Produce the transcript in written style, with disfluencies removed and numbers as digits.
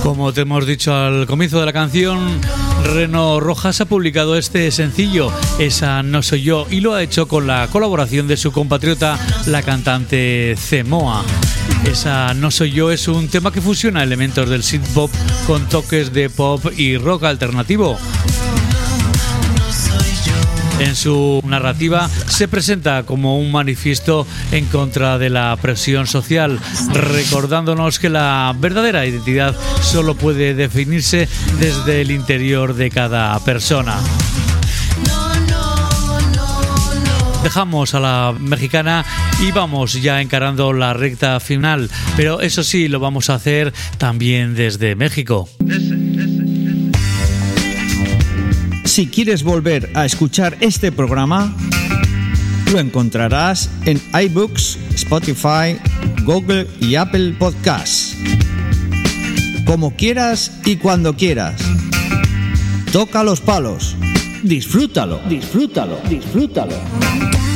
Como te hemos dicho al comienzo de la canción, Reno Rojas ha publicado este sencillo, Esa no soy yo, y lo ha hecho con la colaboración de su compatriota, la cantante Cemoa. Esa no soy yo es un tema que fusiona elementos del synth pop con toques de pop y rock alternativo. En su narrativa se presenta como un manifiesto en contra de la presión social, recordándonos que la verdadera identidad solo puede definirse desde el interior de cada persona. Dejamos a la mexicana y vamos ya encarando la recta final, pero eso sí, lo vamos a hacer también desde México. Si quieres volver a escuchar este programa, lo encontrarás en iBooks, Spotify, Google y Apple Podcasts. Como quieras y cuando quieras. Toca los palos. Disfrútalo, disfrútalo, disfrútalo.